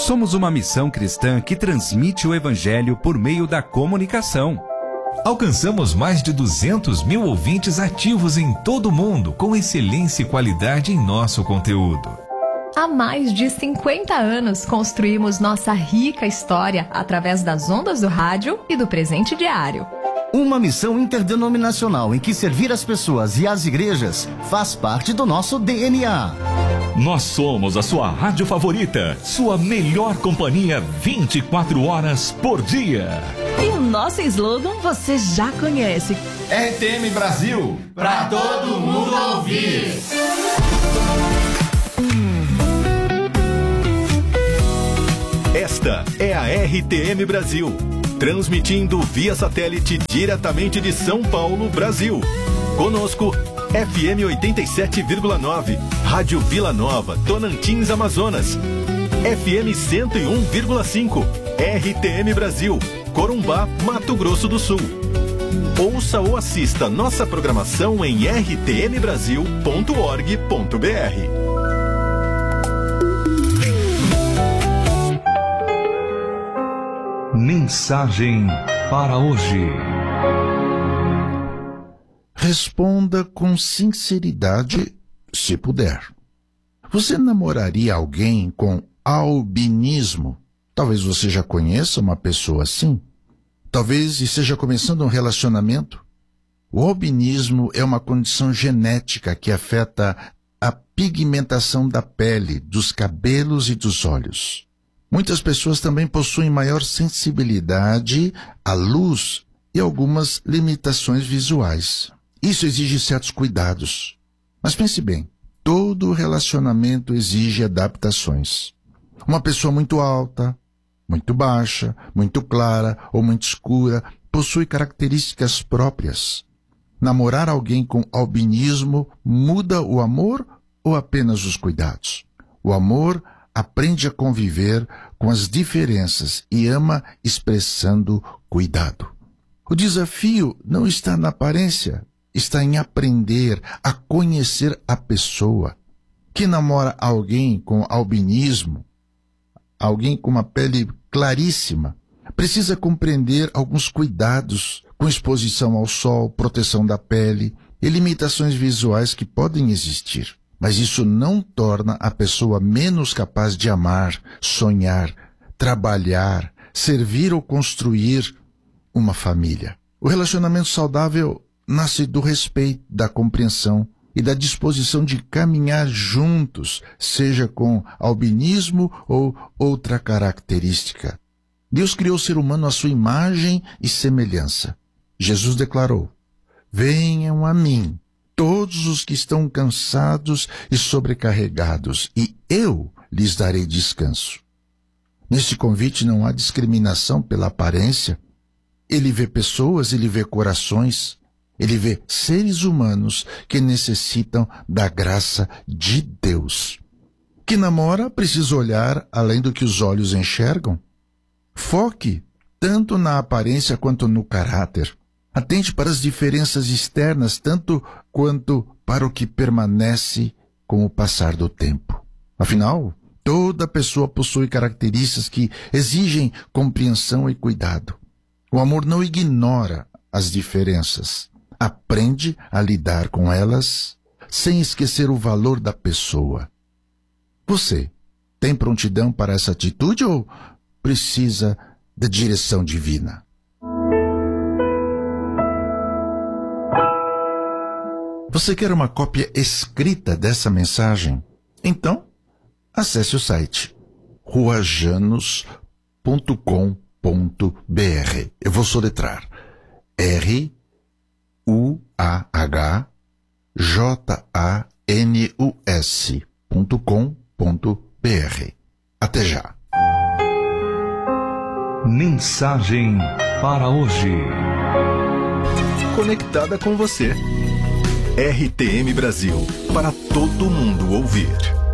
Somos uma missão cristã que transmite o Evangelho por meio da comunicação. Alcançamos mais de 200 mil ouvintes ativos em todo o mundo, com excelência e qualidade em nosso conteúdo. Há mais de 50 anos construímos nossa rica história através das ondas do rádio e do presente diário. Uma missão interdenominacional em que servir as pessoas e as igrejas faz parte do nosso DNA. Nós somos a sua rádio favorita, sua melhor companhia 24 horas por dia. E o nosso slogan você já conhece. RTM Brasil, pra todo mundo ouvir. Esta é a RTM Brasil, transmitindo via satélite diretamente de São Paulo, Brasil. Conosco, FM 87,9, Rádio Vila Nova, Tonantins, Amazonas. FM 101,5, RTM Brasil, Corumbá, Mato Grosso do Sul. Ouça ou assista nossa programação em rtmbrasil.org.br. Mensagem para hoje. Responda com sinceridade, se puder. Você namoraria alguém com albinismo? Talvez você já conheça uma pessoa assim. Talvez esteja começando um relacionamento. O albinismo é uma condição genética que afeta a pigmentação da pele, dos cabelos e dos olhos. Muitas pessoas também possuem maior sensibilidade à luz e algumas limitações visuais. Isso exige certos cuidados. Mas pense bem, todo relacionamento exige adaptações. Uma pessoa muito alta, muito baixa, muito clara ou muito escura possui características próprias. Namorar alguém com albinismo muda o amor ou apenas os cuidados? O amor aprende a conviver com as diferenças e ama expressando cuidado. O desafio não está na aparência, está em aprender a conhecer a pessoa. Quem namora alguém com albinismo, alguém com uma pele claríssima, precisa compreender alguns cuidados com exposição ao sol, proteção da pele e limitações visuais que podem existir. Mas isso não torna a pessoa menos capaz de amar, sonhar, trabalhar, servir ou construir uma família. O relacionamento saudável nasce do respeito, da compreensão e da disposição de caminhar juntos, seja com albinismo ou outra característica. Deus criou o ser humano à sua imagem e semelhança. Jesus declarou: venham a mim todos os que estão cansados e sobrecarregados, e eu lhes darei descanso. Neste convite não há discriminação pela aparência. Ele vê pessoas, ele vê corações, ele vê seres humanos que necessitam da graça de Deus. Quem namora precisa olhar além do que os olhos enxergam. Foque tanto na aparência quanto no caráter. Atente para as diferenças externas, tanto quanto para o que permanece com o passar do tempo. Afinal, toda pessoa possui características que exigem compreensão e cuidado. O amor não ignora as diferenças. Aprende a lidar com elas sem esquecer o valor da pessoa. Você tem prontidão para essa atitude ou precisa da direção divina? Você quer uma cópia escrita dessa mensagem? Então, acesse o site ruajanus.com.br. Eu vou soletrar ruajanus.com.br. Até já. Mensagem para hoje. Conectada com você. RTM Brasil, para todo mundo ouvir.